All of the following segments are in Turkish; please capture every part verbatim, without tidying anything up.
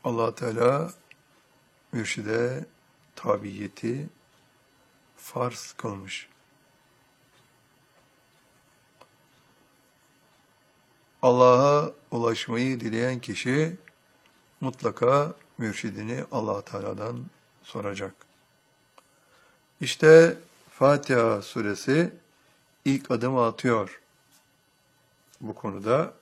Allah Teala mürşide tabiyeti farz kılmış. Allah'a ulaşmayı dileyen kişi mutlaka mürşidini Allah Teala'dan soracak. İşte Fatiha suresi ilk adımı atıyor bu konuda.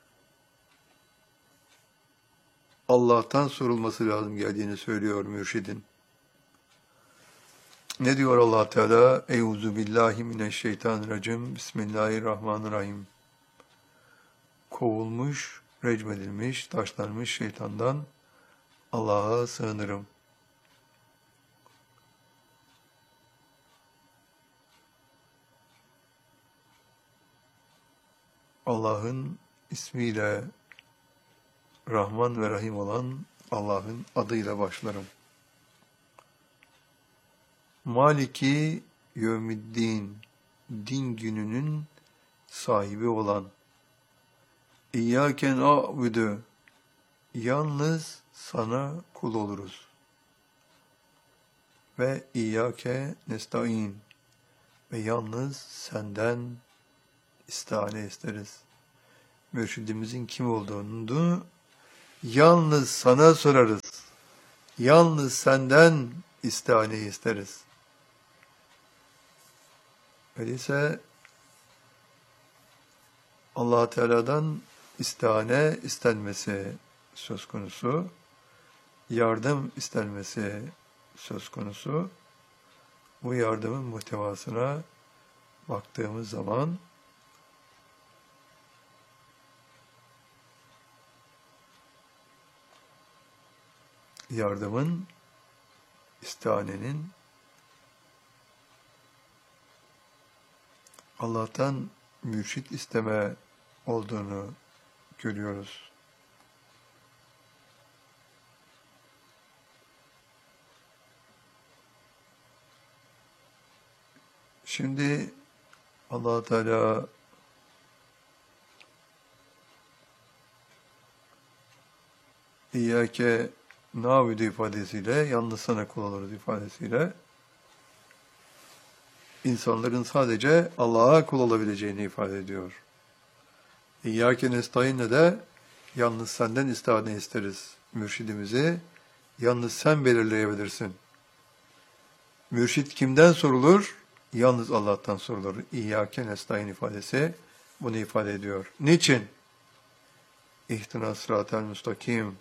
Allah'tan sorulması lazım geldiğini söylüyor mürşidin. Ne diyor Allah Teala? Euzu billahi mineşşeytanirracim. Bismillahirrahmanirrahim. Kovulmuş, recmedilmiş, taşlanmış şeytandan Allah'a sığınırım. Allah'ın ismiyle Rahman ve Rahim olan Allah'ın adıyla başlarım. Maliki yevmiddin, din gününün sahibi olan. İyyâke na'budu, yalnız sana kul oluruz. Ve İyyâke nesta'in, ve yalnız senden istihane isteriz. Mürşidimizin kim olduğunu yalnız sana sorarız. Yalnız senden istihane isteriz. Öyleyse Allah Teala'dan istihane istenmesi söz konusu, yardım istenmesi söz konusu. Bu yardımın muhtevasına baktığımız zaman yardımın, istihanenin Allah'tan mürşit isteme olduğunu görüyoruz. Şimdi Allah Teala İyyâke na'budu ifadesiyle, yalnız sana kul oluruz ifadesiyle insanların sadece Allah'a kul olabileceğini ifade ediyor. İyyâke nestaîn'le de yalnız senden istihane isteriz. Mürşidimizi yalnız sen belirleyebilirsin. Mürşid kimden sorulur? Yalnız Allah'tan sorulur. İyyâke nestaîn ifadesi bunu ifade ediyor. Niçin? İhtina sıratel müstakim.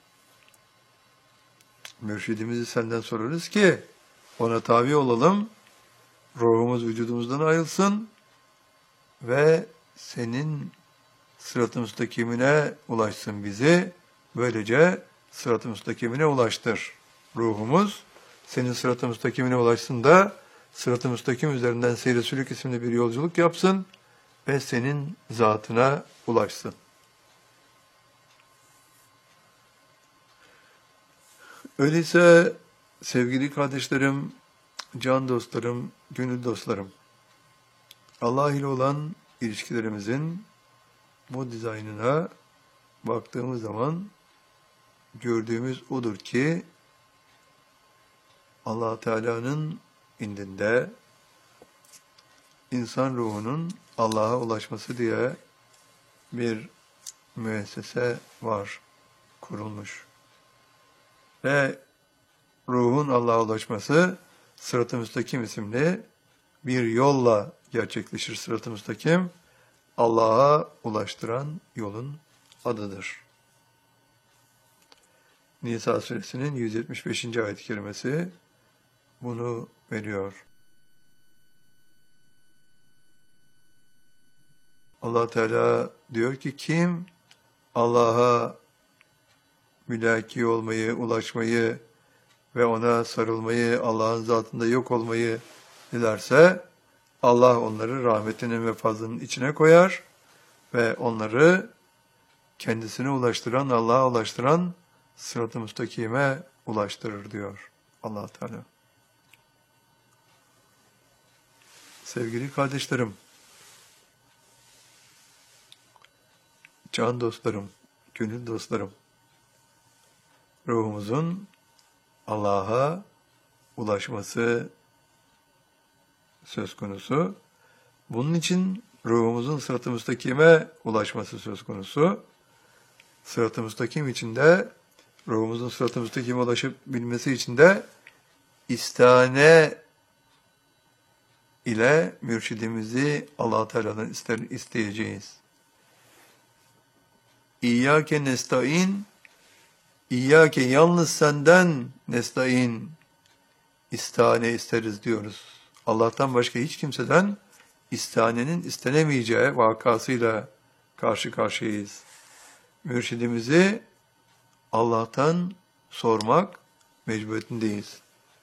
Mürşidimizi senden sorarız ki ona tabi olalım, ruhumuz vücudumuzdan ayrılsın ve senin sırat-ı müstakimine ulaşsın bizi. Böylece sırat-ı müstakimine ulaştır. Ruhumuz senin sırat-ı müstakimine ulaşsın da sırat-ı müstakim üzerinden seyir-i sülük isimli bir yolculuk yapsın ve senin zatına ulaşsın. Öyleyse sevgili kardeşlerim, can dostlarım, gönül dostlarım, Allah ile olan ilişkilerimizin bu dizaynına baktığımız zaman gördüğümüz odur ki Allah Teala'nın indinde insan ruhunun Allah'a ulaşması diye bir müessese var, kurulmuş. Ve ruhun Allah'a ulaşması Sırat-ı Müstakim isimli bir yolla gerçekleşir. Sırat-ı Müstakim Allah'a ulaştıran yolun adıdır. Nisa suresinin yüz yetmiş beşinci ayet-i kerimesi bunu veriyor. Allah Teala diyor ki kim Allah'a mülaki olmayı, ulaşmayı ve ona sarılmayı, Allah'ın zatında yok olmayı dilerse Allah onları rahmetinin ve fazlının içine koyar ve onları kendisine ulaştıran, Allah'a ulaştıran sırat-ı müstakime ulaştırır diyor Allah Teala. Sevgili kardeşlerim, can dostlarım, gönül dostlarım, ruhumuzun Allah'a ulaşması söz konusu. Bunun için ruhumuzun sırat-ı müstakime ulaşması söz konusu. Sırat-ı müstakim için de ruhumuzun sırat-ı müstakime ulaşıp bilmesi için de istihane ile mürşidimizi Allah Teala'dan ister, isteyeceğiz. İyyâke nesta'in, İyyâke yalnız senden nesta'in, istihane isteriz diyoruz. Allah'tan başka hiç kimseden istihanenin istenemeyeceği vakasıyla karşı karşıyayız. Mürşidimizi Allah'tan sormak mecburiyetindeyiz.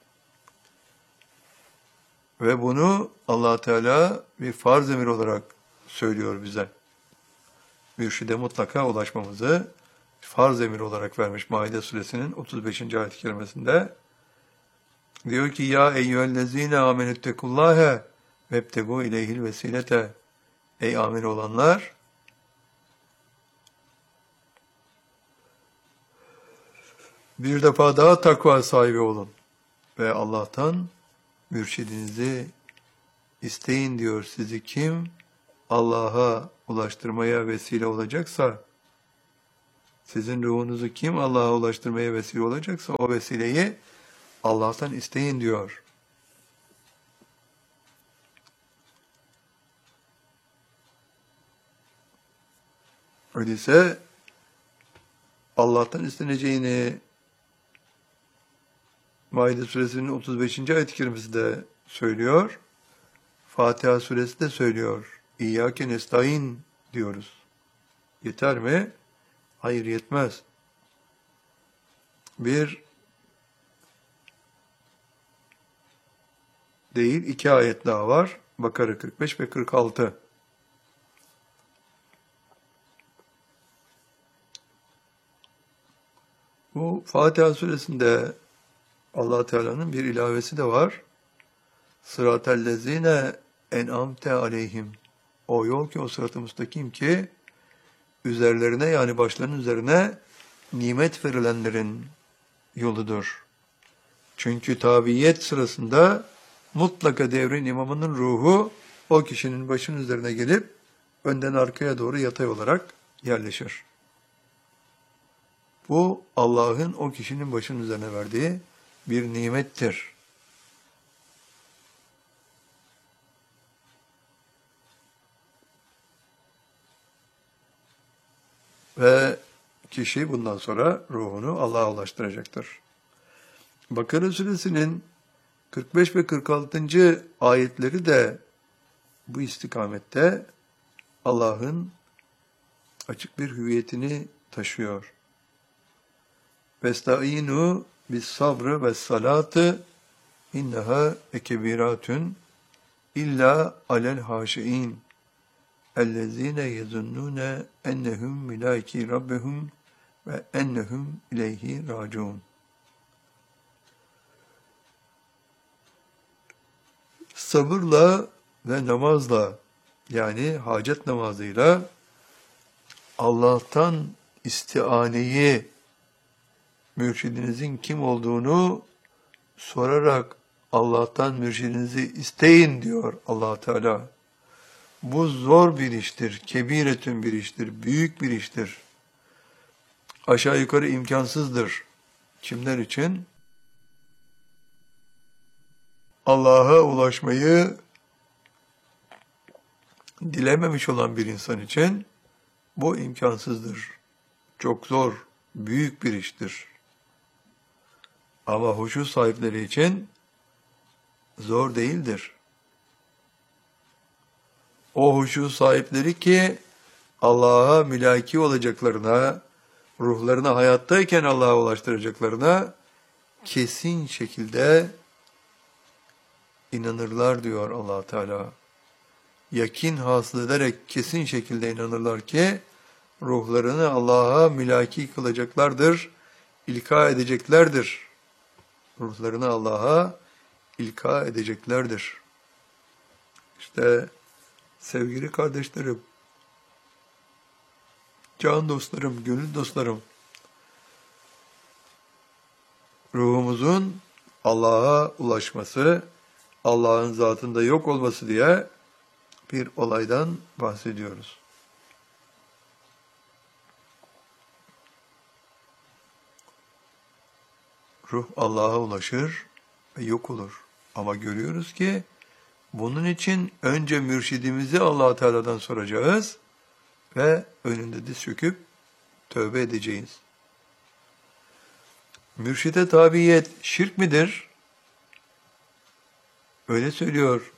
Ve bunu Allah Teala bir farz emir olarak söylüyor bize. Mürşide mutlaka ulaşmamızı farz emir olarak vermiş Maide suresinin otuz beşinci ayet-i kerimesinde. Diyor ki ya eyyühellezine amenüttekullâhe vebtegû ileyhil vesilete. Ey amin olanlar, bir defa daha takva sahibi olun ve Allah'tan mürşidinizi isteyin diyor. Sizi kim Allah'a ulaştırmaya vesile olacaksa, sizin ruhunuzu kim Allah'a ulaştırmaya vesile olacaksa o vesileyi Allah'tan isteyin diyor. Öyleyse Allah'tan isteneceğini Maide suresinin otuz beşinci ayet-i kerimesi de söylüyor. Fatiha suresi de söylüyor. İyyâke nestaîn diyoruz. Yeter mi? Hayır, yetmez. Bir değil, iki ayet daha var. Bakara kırk beş ve kırk altı. Bu Fatiha suresinde Allah Teala'nın bir ilavesi de var. Sıratellezine en'amte aleyhim. O yol ki, o sırat-ı müstakim ki üzerlerine, yani başlarının üzerine nimet verilenlerin yoludur. Çünkü tabiyet sırasında mutlaka devrin imamının ruhu o kişinin başının üzerine gelip önden arkaya doğru yatay olarak yerleşir. Bu Allah'ın o kişinin başının üzerine verdiği bir nimettir. Ve kişi bundan sonra ruhunu Allah'a ulaştıracaktır. Bakara suresinin kırk beş ve kırk altıncı ayetleri de bu istikamette Allah'ın açık bir hüviyetini taşıyor. Vestaînû bis sabrı ve salatı inneha ekebiratun illa alel haşiin ellezîne yezunnûne ennehum milâiki rabbehum ve ennehum ileyhi râciûn. Sabırla ve namazla, yani hacet namazıyla Allah'tan istianeyi, mürşidinizin kim olduğunu sorarak Allah'tan mürşidinizi isteyin diyor Allah Teala. Bu zor bir iştir, kebiretün bir iştir, büyük bir iştir. Aşağı yukarı imkansızdır. Kimler için? Allah'a ulaşmayı dilememiş olan bir insan için bu imkansızdır. Çok zor, büyük bir iştir. Ama huşu sahipleri için zor değildir. O huşu sahipleri ki Allah'a mülaki olacaklarına, ruhlarını hayattayken Allah'a ulaştıracaklarına kesin şekilde inanırlar diyor Allah Teala. Yakin hasıl ederek kesin şekilde inanırlar ki ruhlarını Allah'a mülaki kılacaklardır, ilka edeceklerdir. Ruhlarını Allah'a ilka edeceklerdir. İşte sevgili kardeşlerim, can dostlarım, gönül dostlarım, ruhumuzun Allah'a ulaşması, Allah'ın zatında yok olması diye bir olaydan bahsediyoruz. Ruh Allah'a ulaşır ve yok olur. Ama görüyoruz ki bunun için önce mürşidimizi Allah Teala'dan soracağız ve önünde diz çöküp tövbe edeceğiz. Mürşide tabiyet şirk midir? Öyle söylüyor.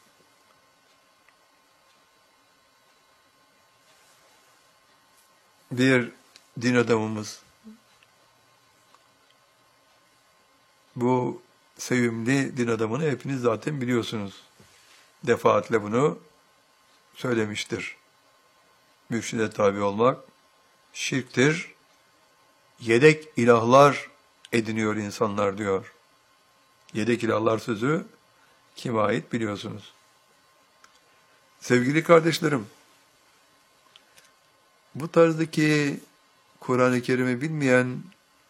Bir din adamımız. Bu sevimli din adamını hepiniz zaten biliyorsunuz. Defaatle bunu söylemiştir. Mürşide tabi olmak şirktir. Yedek ilahlar ediniyor insanlar diyor. Yedek ilahlar sözü kime ait biliyorsunuz. Sevgili kardeşlerim, bu tarzdaki Kur'an-ı Kerim'i bilmeyen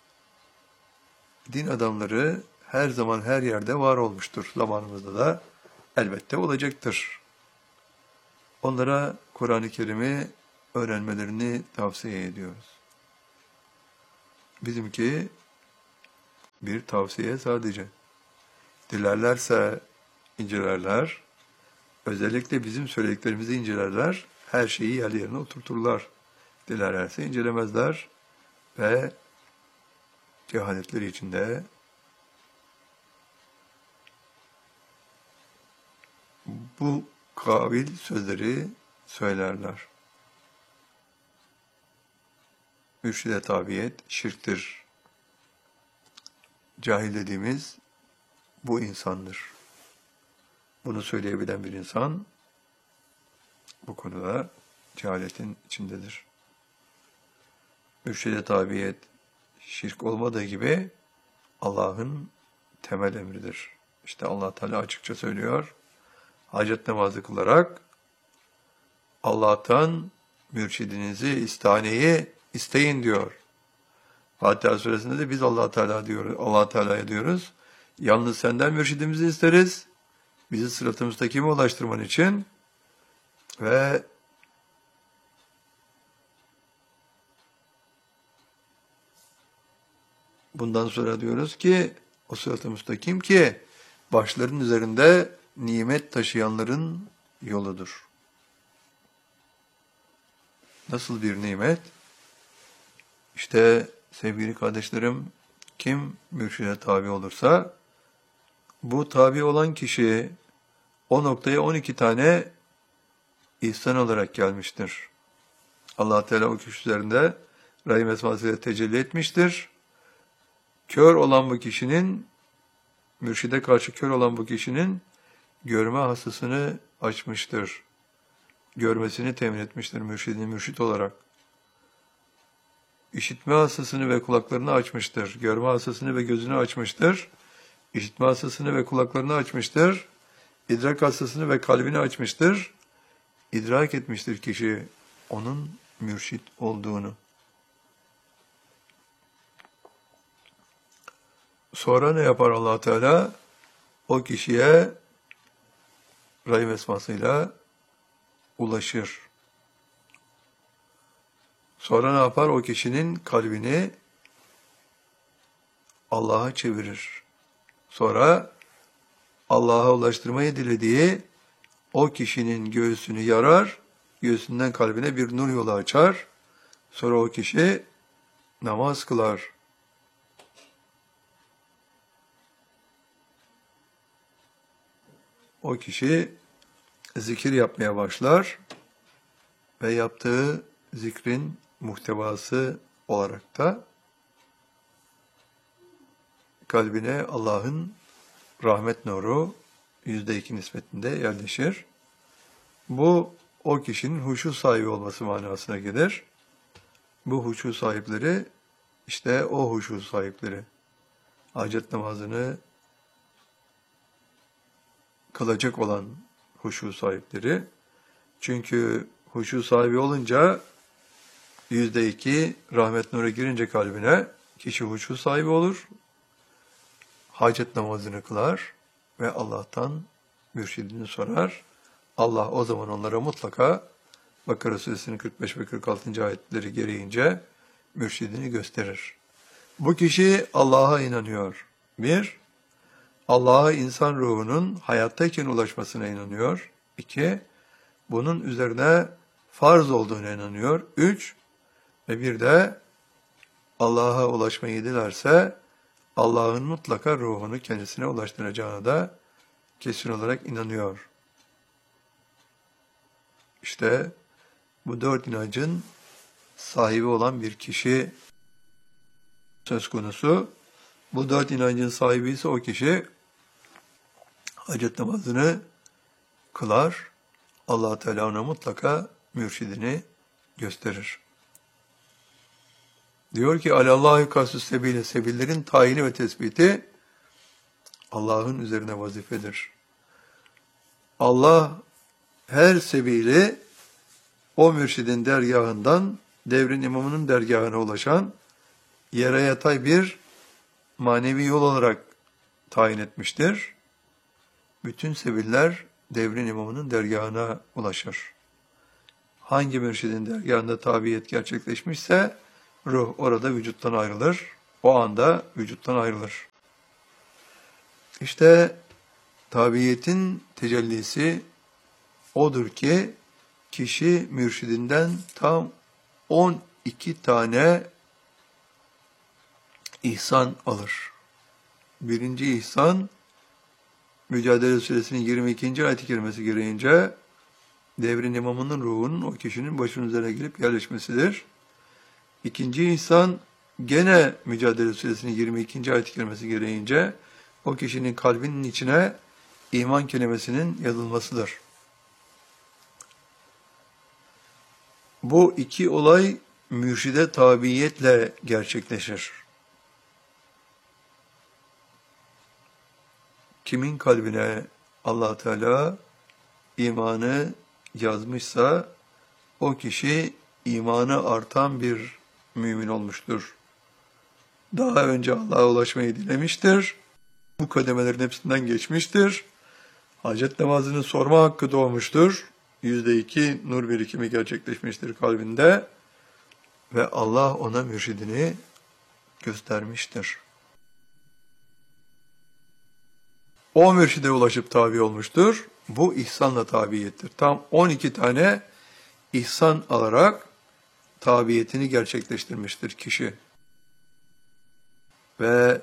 din adamları her zaman her yerde var olmuştur. Zamanımızda da elbette olacaktır. Onlara Kur'an-ı Kerim'i öğrenmelerini tavsiye ediyoruz. Bizimki bir tavsiye sadece. Dilerlerse incelerler, özellikle bizim söylediklerimizi incelerler, her şeyi yer yerine oturturlar. Dilerlerse incelemezler ve cehaletleri içinde bu kabil sözleri söylerler. Mürşide tabiyet şirktir. Cahil dediğimiz bu insandır. Bunu söyleyebilen bir insan bu konuda cehaletin içindedir. Mürşide tabiyet şirk olmadığı gibi Allah'ın temel emridir. İşte Allah Teala açıkça söylüyor. Hacet namazı kılarak Allah'tan mürşidinizi, istaneyi isteyin diyor. Fatiha suresinde de biz Allah Teala diyoruz, Allah Teala'ya diyoruz. Yalnız senden mürşidimizi isteriz. Bizi sırat-ı müstakime ulaştırman için ve bundan sonra diyoruz ki o sırat-ı müstakim ki başların üzerinde nimet taşıyanların yoludur. Nasıl bir nimet? İşte sevgili kardeşlerim, kim mürşide tabi olursa bu tabi olan kişi o noktaya on iki tane ihsan olarak gelmiştir. Allah Teala o kişi üzerinde Rahim esmasıyla tecelli etmiştir. Kör olan bu kişinin, mürşide karşı kör olan bu kişinin görme hastasını açmıştır. Görmesini temin etmiştir mürşidin mürşit olarak. İşitme hastasını ve kulaklarını açmıştır. Görme hastasını ve gözünü açmıştır. İşitme hastasını ve kulaklarını açmıştır. İdrak hastasını ve kalbini açmıştır. İdrak etmiştir kişi onun mürşit olduğunu. Sonra ne yapar Allah Teala? O kişiye Rahim esmasıyla ulaşır. Sonra ne yapar? O kişinin kalbini Allah'a çevirir. Sonra Allah'a ulaştırmayı dilediği o kişinin göğsünü yarar, göğsünden kalbine bir nur yolu açar. Sonra o kişi namaz kılar. O kişi zikir yapmaya başlar ve yaptığı zikrin muhtevası olarak da kalbine Allah'ın rahmet nuru yüzde iki nispetinde yerleşir. Bu o kişinin huşu sahibi olması manasına gelir. Bu huşu sahipleri işte o huşu sahipleri. Hacet namazını kılacak olan huşu sahipleri. Çünkü huşu sahibi olunca yüzde iki rahmet nuru girince kalbine kişi huşu sahibi olur. hacet namazını kılar ve Allah'tan mürşidini sorar. Allah o zaman onlara mutlaka Bakara Suresinin kırk beş ve kırk altıncı ayetleri gereğince mürşidini gösterir. Bu kişi Allah'a inanıyor. Bir, Allah'a insan ruhunun hayattayken ulaşmasına inanıyor. İki, bunun üzerine farz olduğuna inanıyor. Üç, ve bir de Allah'a ulaşmayı dilerse Allah'ın mutlaka ruhunu kendisine ulaştıracağına da kesin olarak inanıyor. İşte bu dört inancın sahibi olan bir kişi söz konusu. Bu dört inancın sahibi ise o kişi hacet namazını kılar. Allah Teala ona mutlaka mürşidini gösterir. Diyor ki Alallâhu kasûs sebîle, sebillerin tayini ve tespiti Allah'ın üzerine vazifedir. Allah her sebili o mürşidin dergahından devrin imamının dergahına ulaşan yere yatay bir manevi yol olarak tayin etmiştir. Bütün sebiller devrin imamının dergahına ulaşır. Hangi mürşidin dergahında tabiyet gerçekleşmişse ruh orada vücuttan ayrılır. O anda vücuttan ayrılır. İşte tabiyetin tecellisi odur ki kişi mürşidinden tam on iki tane ihsan alır. Birinci ihsan, Mücadele Suresinin yirmi ikinci ayet-i kerimesi gereğince devrin imamının ruhunun o kişinin başının üzerine gelip yerleşmesidir. İkinci ihsan, gene Mücadele Suresinin yirmi ikinci ayet-i kerimesi gereğince o kişinin kalbinin içine iman kelimesinin yazılmasıdır. Bu iki olay mürşide tabiiyetle gerçekleşir. Kimin kalbine Allah Teala imanı yazmışsa o kişi imanı artan bir mümin olmuştur. Daha önce Allah'a ulaşmayı dilemiştir. Bu kademelerin hepsinden geçmiştir. Hacet namazını sorma hakkı doğmuştur. Yüzde iki nur birikimi gerçekleşmiştir kalbinde. Ve Allah ona mürşidini göstermiştir. O mürşide ulaşıp tabi olmuştur. Bu ihsanla tabiyettir. Tam on iki tane ihsan alarak tabiyetini gerçekleştirmiştir kişi. Ve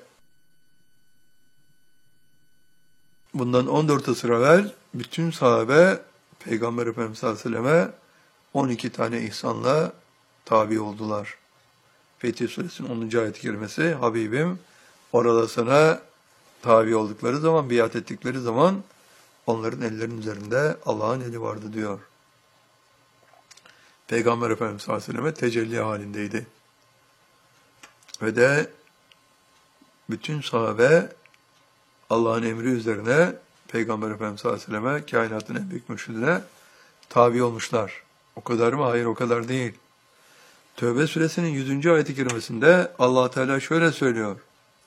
bundan on dört asır evvel bütün sahabe Peygamber Efendimiz sallallahu aleyhi ve selleme on iki tane ihsanla tabi oldular. Fetih Suresinin onuncu ayet-i kerimesi, Habibim orada sana tabi oldukları zaman, biat ettikleri zaman onların ellerinin üzerinde Allah'ın eli vardı diyor. Peygamber Efendimiz sallallahu aleyhi ve selleme tecelli halindeydi. Ve de bütün sahabe Allah'ın emri üzerine Peygamber Efendimiz sallallahu aleyhi ve selleme, kainatın en büyük mürşidine tabi olmuşlar. O kadar mı? Hayır, o kadar değil. Tövbe suresinin yüzüncü ayet-i kerimesinde Allah Teala şöyle söylüyor.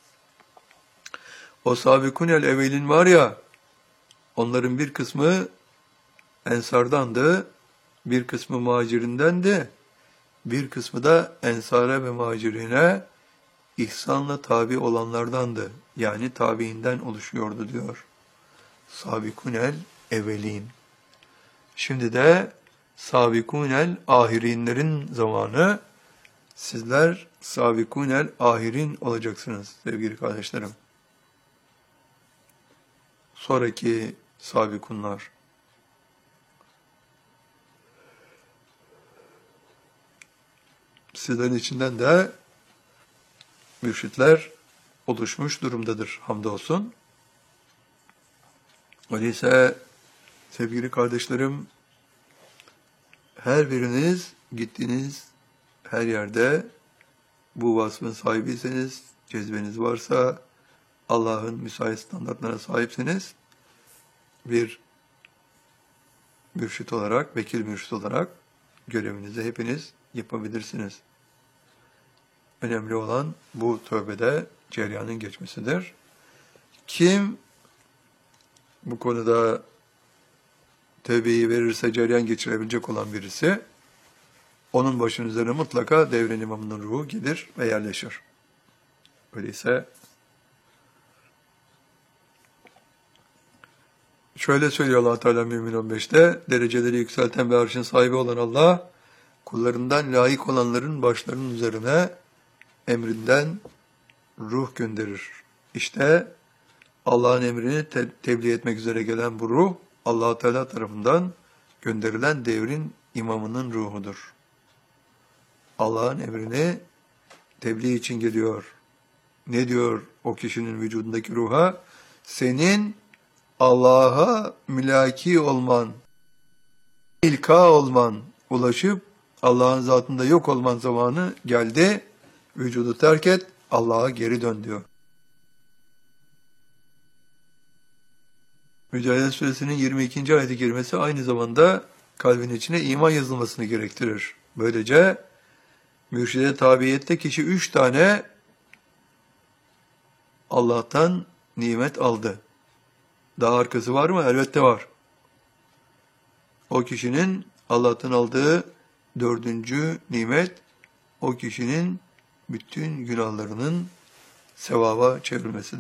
O sabikunel evvelin var ya, onların bir kısmı ensardandı, bir kısmı muhacirindendi, bir kısmı da ensara ve muhacirine ihsanla tabi olanlardandı. Yani tabiinden oluşuyordu diyor. Sabikunel evvelin. Şimdi de sabikunel ahirinlerin zamanı. Sizler sabikunel ahirin olacaksınız sevgili kardeşlerim. Sonraki sabikunlar. Sizlerin içinden de mürşitler oluşmuş durumdadır hamdolsun. Öyleyse sevgili kardeşlerim, her biriniz gittiğiniz her yerde bu vasfın sahibiyseniz, cezbeniz varsa, Allah'ın müsait standartlarına sahipseniz, bir mürşit olarak, vekil mürşit olarak görevinizi hepiniz yapabilirsiniz. Önemli olan bu tövbede cereyanın geçmesidir. Kim bu konuda tevbeyi verirse cereyan geçirebilecek olan birisi, onun başının üzerine mutlaka devrin imamının ruhu gelir ve yerleşir. Öyleyse şöyle söylüyor Allah Teala Mümin on beşte, dereceleri yükselten ve arşın sahibi olan Allah, kullarından layık olanların başlarının üzerine emrinden ruh gönderir. İşte Allah'ın emrini te- tebliğ etmek üzere gelen bu ruh, Allah Teala tarafından gönderilen devrin imamının ruhudur. Allah'ın emrini tebliğ için geliyor. Ne diyor o kişinin vücudundaki ruha? Senin Allah'a mülaki olman, ilka olman, ulaşıp Allah'ın zatında yok olman zamanı geldi. Vücudu terk et, Allah'a geri dön diyor. Mücadele Suresinin yirmi ikinci ayet-i kerimesi aynı zamanda kalbin içine iman yazılmasını gerektirir. Böylece mürşide tabiyette kişi üç tane Allah'tan nimet aldı. Daha arkası var mı? Elbette var. O kişinin Allah'tan aldığı dördüncü nimet, o kişinin bütün günahlarının sevaba çevrilmesidir.